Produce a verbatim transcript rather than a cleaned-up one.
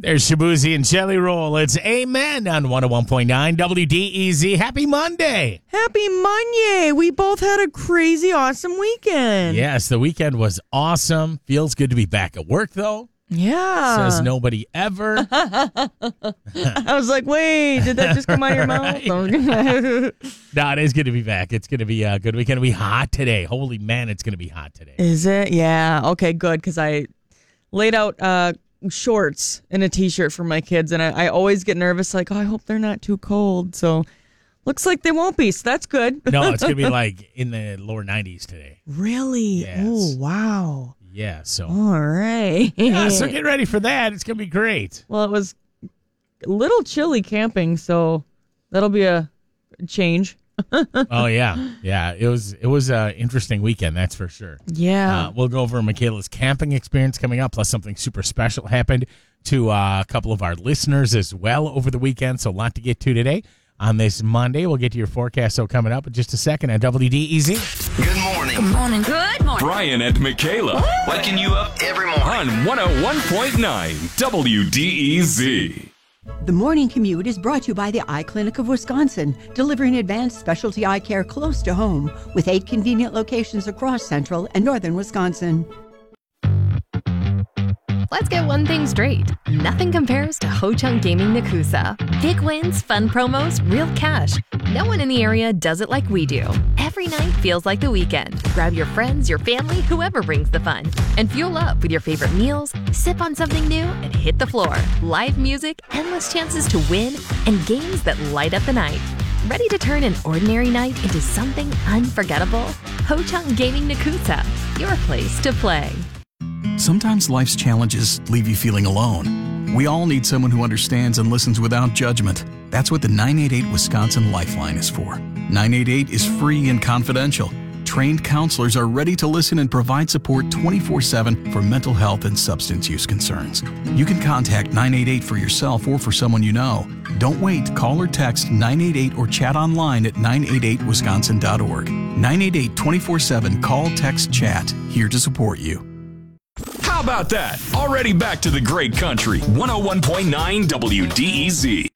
There's Shabuzi and Jelly Roll. It's Amen on one oh one point nine W D E Z. Happy Monday. Happy Monday. We both had a crazy, awesome weekend. Yes, the weekend was awesome. Feels good to be back at work, though. Yeah. Says nobody ever. I was like, wait, did that just come out of your mouth? No, it is good to be back. It's going to be a good weekend. It'll be hot today. Holy man, it's going to be hot today. Is it? Yeah. Okay, good, because I laid out uh, shorts and a T-shirt for my kids, and I, I always get nervous, like, oh, I hope they're not too cold. So looks like they won't be, so that's good. No, it's going to be like in the lower nineties today. Really? Yes. Oh, wow. Yeah, so. All right. Yeah, so get ready for that. It's going to be great. Well, it was a little chilly camping, so that'll be a change. Oh, yeah. Yeah, it was it was an interesting weekend, that's for sure. Yeah. Uh, we'll go over Michaela's camping experience coming up, plus something super special happened to uh, a couple of our listeners as well over the weekend, so a lot to get to today. On this Monday, we'll get to your forecast, so coming up in just a second on W D E Z. Good morning. Good morning. Good morning. Brian and Michaela. Waking you up every morning. On one oh one point nine W D E Z. The morning commute is brought to you by the Eye Clinic of Wisconsin, delivering advanced specialty eye care close to home with eight convenient locations across central and northern Wisconsin. Let's get one thing straight. Nothing compares to Ho Chunk Gaming Nakusa. Big wins, fun promos, real cash. No one in the area does it like we do. Every night feels like the weekend. Grab your friends, your family, whoever brings the fun. And fuel up with your favorite meals, sip on something new, and hit the floor. Live music, endless chances to win, and games that light up the night. Ready to turn an ordinary night into something unforgettable? Ho Chunk Gaming Nakusa, your place to play. Sometimes life's challenges leave you feeling alone. We all need someone who understands and listens without judgment. That's what the nine eight eight Wisconsin Lifeline is for. nine eight eight is free and confidential. Trained counselors are ready to listen and provide support twenty-four seven for mental health and substance use concerns. You can contact nine eight eight for yourself or for someone you know. Don't wait. Call or text nine eight eight or chat online at nine eight eight wisconsin dot org. nine eight eight twenty-four seven Call, Text, Chat. Here to support you. How about that? Already back to the great country. one oh one point nine W D E Z.